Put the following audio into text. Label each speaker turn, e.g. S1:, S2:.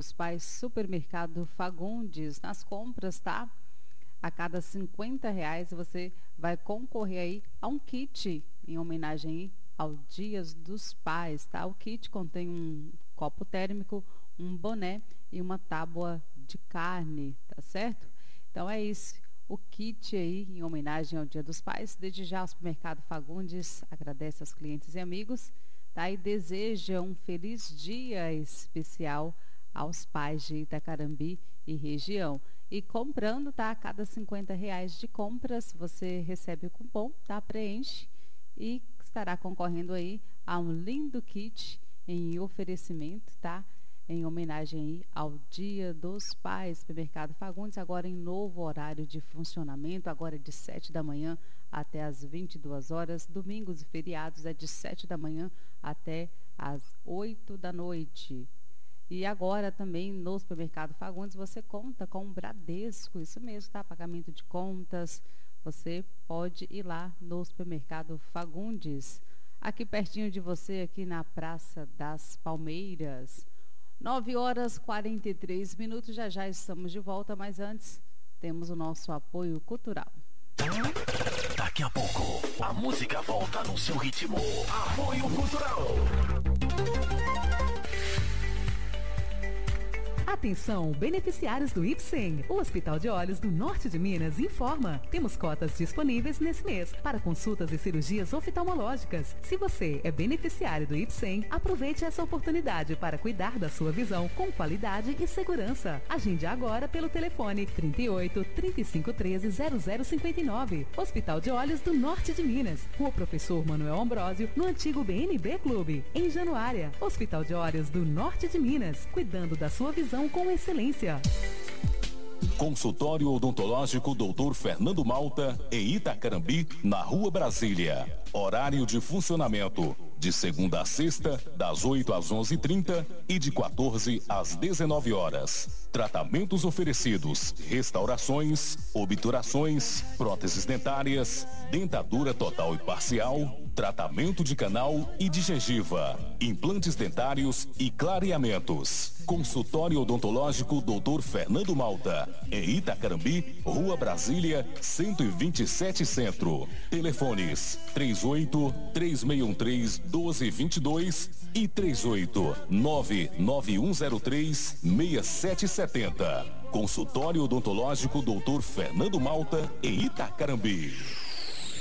S1: dos Pais, Supermercado Fagundes. Nas compras, tá? A cada R$ 50 você vai concorrer aí a um kit em homenagem aí ao Dias dos Pais, tá? O kit contém um copo térmico, um boné e uma tábua de carne, tá certo? Então é isso. O kit aí em homenagem ao Dia dos Pais. Desde já o Supermercado Fagundes agradece aos clientes e amigos, tá? E deseja um feliz dia especial aos pais de Itacarambi e região. E comprando, tá? A cada R$ 50 de compras, você recebe o cupom, tá? Preenche e estará concorrendo aí a um lindo kit em oferecimento, tá? Em homenagem aí ao Dia dos Pais. Supermercado Fagundes agora em novo horário de funcionamento, agora é de 7 da manhã até as 22 horas. Domingos e feriados é de 7 da manhã até as 8 da noite. E agora também no Supermercado Fagundes você conta com o Bradesco, isso mesmo, tá? Pagamento de contas, você pode ir lá no Supermercado Fagundes, aqui pertinho de você, aqui na Praça das Palmeiras. 9h43, já já estamos de volta, mas antes temos o nosso apoio cultural.
S2: Daqui a pouco, a música volta no seu ritmo. Apoio cultural.
S3: Atenção, beneficiários do IPSEM. O Hospital de Olhos do Norte de Minas informa. Temos cotas disponíveis nesse mês para consultas e cirurgias oftalmológicas. Se você é beneficiário do IPSEM, aproveite essa oportunidade para cuidar da sua visão com qualidade e segurança. Agende agora pelo telefone 38 3513 0059. Hospital de Olhos do Norte de Minas. Rua Professor Manuel Ambrósio, no antigo BNB Clube. Em Januária, Hospital de Olhos do Norte de Minas. Cuidando da sua visão com excelência.
S4: Consultório Odontológico Dr. Fernando Malta, em Itacarambi, na Rua Brasília. Horário de funcionamento: de segunda a sexta, das 8 às 11h30 e de 14 às 19 horas. Tratamentos oferecidos: restaurações, obturações, próteses dentárias, dentadura total e parcial, tratamento de canal e de gengiva, implantes dentários e clareamentos. Consultório Odontológico Dr. Fernando Malta, em Itacarambi, Rua Brasília, 127 Centro. Telefones 38-3613-1222 e 38-99103-6770. Consultório Odontológico Dr. Fernando Malta, em Itacarambi.